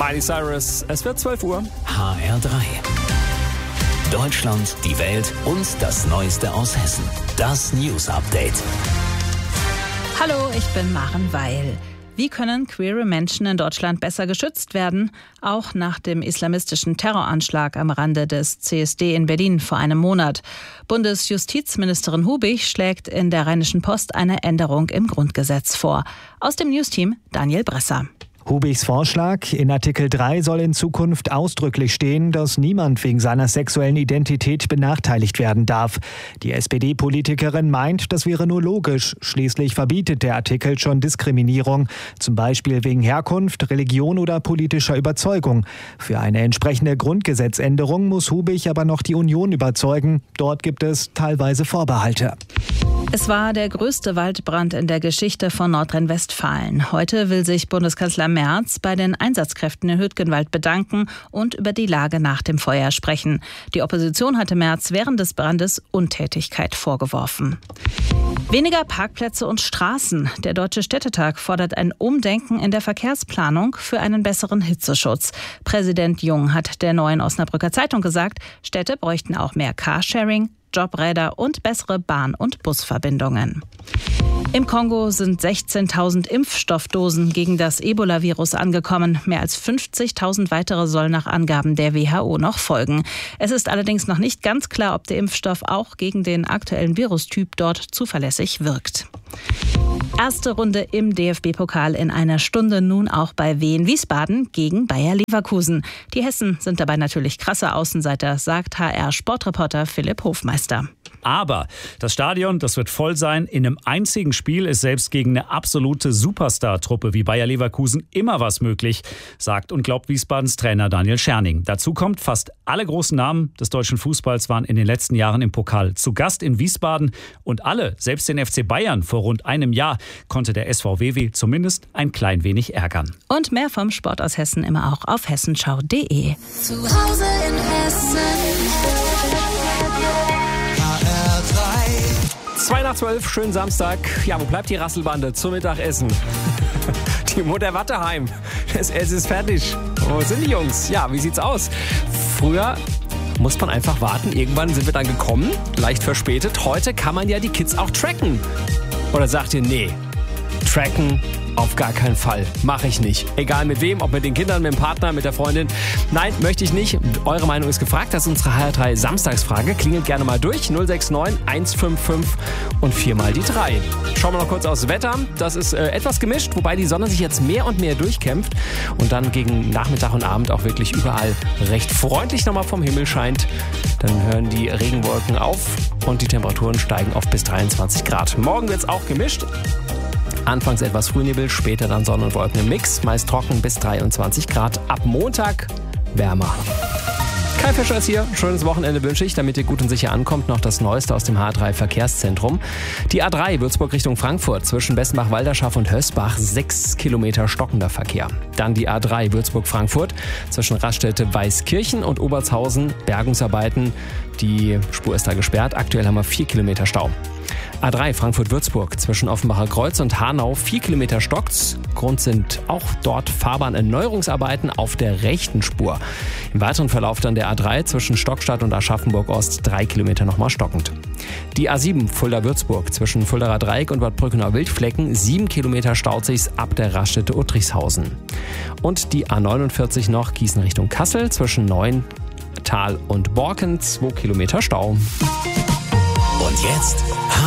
Miley Cyrus. Es wird 12 Uhr. HR3. Deutschland, die Welt und das Neueste aus Hessen. Das News Update. Hallo, ich bin Maren Weil. Wie können queere Menschen in Deutschland besser geschützt werden? Auch nach dem islamistischen Terroranschlag am Rande des CSD in Berlin vor einem Monat. Bundesjustizministerin Hubig schlägt in der Rheinischen Post eine Änderung im Grundgesetz vor. Aus dem Newsteam Daniel Bresser. Hubigs Vorschlag: In Artikel 3 soll in Zukunft ausdrücklich stehen, dass niemand wegen seiner sexuellen Identität benachteiligt werden darf. Die SPD-Politikerin meint, das wäre nur logisch. Schließlich verbietet der Artikel schon Diskriminierung, zum Beispiel wegen Herkunft, Religion oder politischer Überzeugung. Für eine entsprechende Grundgesetzänderung muss Hubig aber noch die Union überzeugen. Dort gibt es teilweise Vorbehalte. Es war der größte Waldbrand in der Geschichte von Nordrhein-Westfalen. Heute will sich Bundeskanzler Merz bei den Einsatzkräften in Hüttgenwald bedanken und über die Lage nach dem Feuer sprechen. Die Opposition hatte Merz während des Brandes Untätigkeit vorgeworfen. Weniger Parkplätze und Straßen. Der Deutsche Städtetag fordert ein Umdenken in der Verkehrsplanung für einen besseren Hitzeschutz. Präsident Jung hat der Neuen Osnabrücker Zeitung gesagt, Städte bräuchten auch mehr Carsharing, Jobräder und bessere Bahn- und Busverbindungen. Im Kongo sind 16.000 Impfstoffdosen gegen das Ebola-Virus angekommen. Mehr als 50.000 weitere sollen nach Angaben der WHO noch folgen. Es ist allerdings noch nicht ganz klar, ob der Impfstoff auch gegen den aktuellen Virustyp dort zuverlässig wirkt. Erste Runde im DFB-Pokal in einer Stunde nun auch bei Wien Wiesbaden gegen Bayer Leverkusen. Die Hessen sind dabei natürlich krasse Außenseiter, sagt HR-Sportreporter Philipp Hofmeister. Aber das Stadion, das wird voll sein. In einem einzigen Spiel ist selbst gegen eine absolute Superstar-Truppe wie Bayer Leverkusen immer was möglich, sagt und glaubt Wiesbadens Trainer Daniel Scherning. Dazu kommt, fast alle großen Namen des deutschen Fußballs waren in den letzten Jahren im Pokal zu Gast in Wiesbaden. Und alle, selbst den FC Bayern vor rund einem Jahr, konnte der SVW zumindest ein klein wenig ärgern. Und mehr vom Sport aus Hessen immer auch auf hessenschau.de. Zu Hause in Hessen. 2:12, schönen Samstag. Ja, wo bleibt die Rasselbande zum Mittagessen? Die Mutter Watteheim. Es ist fertig. Wo sind die Jungs? Ja, wie sieht's aus? Früher muss man einfach warten. Irgendwann sind wir dann gekommen, leicht verspätet. Heute kann man ja die Kids auch tracken. Oder sagt ihr, nee, tracken auf gar keinen Fall. Mache ich nicht. Egal mit wem, ob mit den Kindern, mit dem Partner, mit der Freundin. Nein, möchte ich nicht. Eure Meinung ist gefragt. Das ist unsere HR3 Samstagsfrage. Klingelt gerne mal durch. 069 155 und 4 mal die 3. Schauen wir noch kurz aufs Wetter. Das ist etwas gemischt, wobei die Sonne sich jetzt mehr und mehr durchkämpft und dann gegen Nachmittag und Abend auch wirklich überall recht freundlich nochmal vom Himmel scheint. Dann hören die Regenwolken auf und die Temperaturen steigen auf bis 23 Grad. Morgen wird es auch gemischt. Anfangs etwas Frühnebel, später dann Sonne und Wolken im Mix. Meist trocken bis 23 Grad. Ab Montag wärmer. Kai Fischer ist hier. Schönes Wochenende wünsche ich, damit ihr gut und sicher ankommt. Noch das Neueste aus dem H3 Verkehrszentrum. Die A3 Würzburg Richtung Frankfurt zwischen Bessenbach-Walderschaft und Hösbach 6 Kilometer stockender Verkehr. Dann die A3 Würzburg-Frankfurt zwischen Raststätte Weißkirchen und Obertshausen Bergungsarbeiten. Die Spur ist da gesperrt. Aktuell haben wir 4 Kilometer Stau. A3 Frankfurt-Würzburg zwischen Offenbacher Kreuz und Hanau 4 Kilometer stockt's. Grund sind auch dort Fahrbahnerneuerungsarbeiten auf der rechten Spur. Im weiteren Verlauf dann der A3 zwischen Stockstadt und Aschaffenburg-Ost 3 Kilometer nochmal stockend. Die A7 Fulda-Würzburg zwischen Fuldaer Dreieck und Bad Brückenau-Wildflecken 7 Kilometer staut sich's ab der Raststätte Uttrichshausen. Und die A49 noch Gießen Richtung Kassel zwischen Neuental und Borken 2 Kilometer Stau. Und jetzt